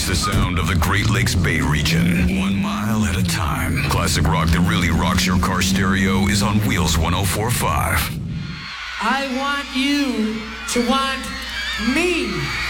the sound of the Great Lakes Bay region, 1 mile at a time. Classic rock that really rocks your car stereo is on Wheels 104.5. I want you to want me.